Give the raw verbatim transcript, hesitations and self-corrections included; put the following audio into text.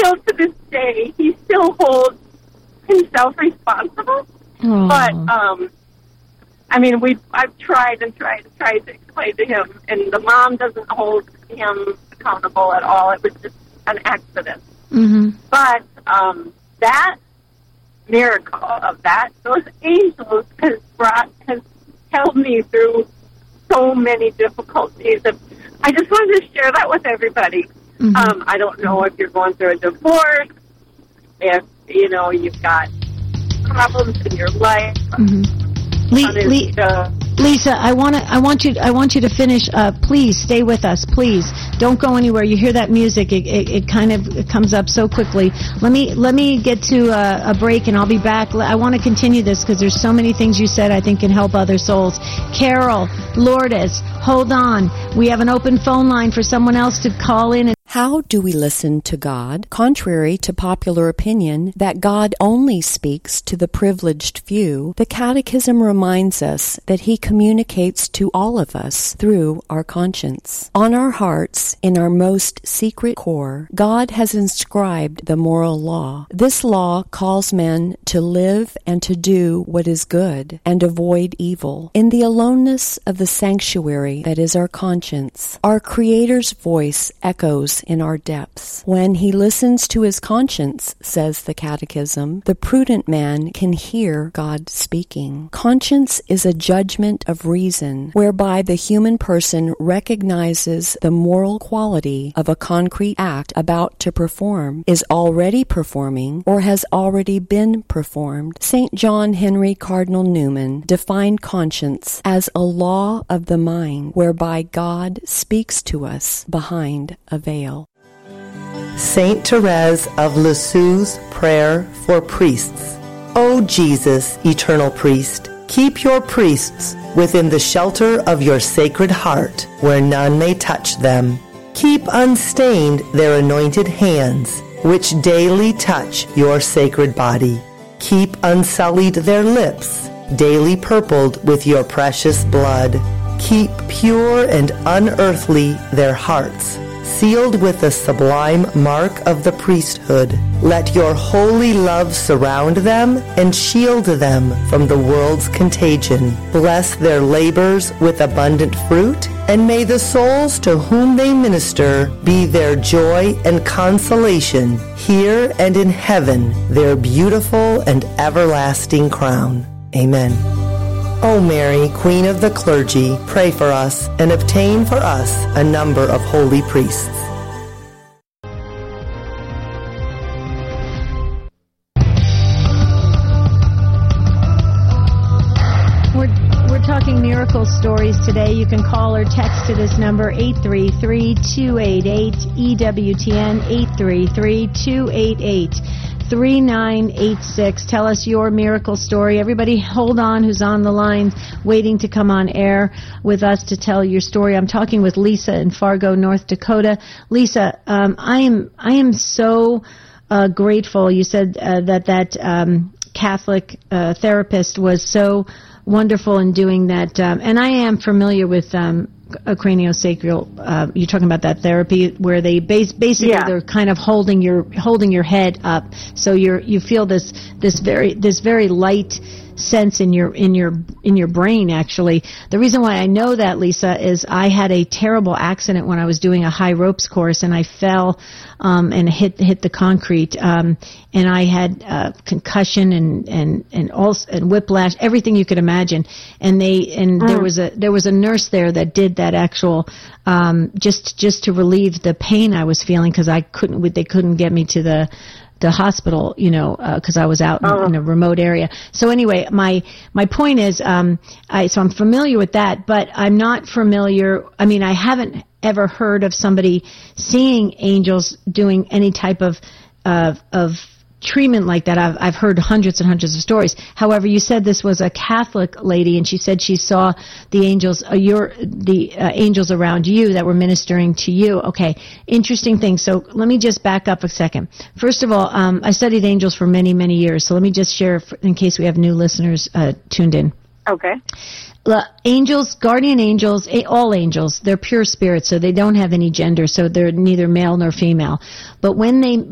still to this day, he still holds himself responsible. Aww. But, um, I mean, we I've tried and tried and tried to explain to him, and the mom doesn't hold him accountable at all. It was just an accident. Mm-hmm. But um, that miracle of that, those angels has brought, has held me through so many difficulties. And I just wanted to share that with everybody. Mm-hmm. Um, I don't know if you're going through a divorce, if, you know, you've got problems in your life. Mm-hmm. Le- Le- Lisa, I want to. I want you. I want you to finish. Uh, please stay with us. Please don't go anywhere. You hear that music? It, it, it kind of it comes up so quickly. Let me let me get to a, a break, and I'll be back. I want to continue this because there's so many things you said I think can help other souls. Carol, Lourdes, hold on. We have an open phone line for someone else to call in. And how do we listen to God? Contrary to popular opinion that God only speaks to the privileged few, the Catechism reminds us that He communicates to all of us through our conscience. On our hearts, in our most secret core, God has inscribed the moral law. This law calls men to live and to do what is good and avoid evil. In the aloneness of the sanctuary that is our conscience, our Creator's voice echoes in our depths. When he listens to his conscience, says the Catechism, the prudent man can hear God speaking. Conscience is a judgment of reason, whereby the human person recognizes the moral quality of a concrete act about to perform, is already performing, or has already been performed. Saint John Henry Cardinal Newman defined conscience as a law of the mind, whereby God speaks to us behind a veil. Saint Therese of Lisieux's prayer for priests. O Jesus, eternal priest, keep your priests within the shelter of your sacred heart, where none may touch them. Keep unstained their anointed hands, which daily touch your sacred body. Keep unsullied their lips, daily purpled with your precious blood. Keep pure and unearthly their hearts, sealed with the sublime mark of the priesthood. Let your holy love surround them and shield them from the world's contagion. Bless their labors with abundant fruit, and may the souls to whom they minister be their joy and consolation, here and in heaven, their beautiful and everlasting crown. Amen. O Mary, Queen of the clergy, pray for us and obtain for us a number of holy priests. We're, we're talking miracle stories today. You can call or text to this number, eight three three, two eight eight, E W T N, eight three three, two eight eight, three nine eight six. Tell us your miracle story. Everybody hold on who's on the line waiting to come on air with us to tell your story. I'm talking with Lisa in Fargo, North Dakota. Lisa, um, I am I am so uh, grateful. You said uh, that that um, Catholic uh, therapist was so wonderful in doing that. Um, and I am familiar with um, a craniosacral. Uh, you're talking about that therapy where they base, basically yeah. they're kind of holding your holding your head up, so you're you feel this this very this very light sense in your in your in your brain. Actually, the reason why I know that, Lisa, is I had a terrible accident when I was doing a high ropes course, and I fell um, and hit hit the concrete, um, and I had uh, concussion and and and also and whiplash, everything you could imagine. And they and mm. there was a there was a nurse there that did that actual um, just just to relieve the pain I was feeling, because I couldn't they couldn't get me to the the hospital, you know, because uh, I was out oh. in, in a remote area. So anyway, my my point is, um, I so I'm familiar with that, but I'm not familiar. I mean, I haven't ever heard of somebody seeing angels doing any type of uh, of treatment like that. I've I've heard hundreds and hundreds of stories. However, you said this was a Catholic lady, and she said she saw the angels, uh, your the uh, angels around you that were ministering to you. Okay, interesting thing. So let me just back up a second. First of all, um, I studied angels for many many years. So let me just share, in case we have new listeners uh, tuned in. Okay. Uh, angels, guardian angels, all angels, they're pure spirits, so they don't have any gender, so they're neither male nor female. But when they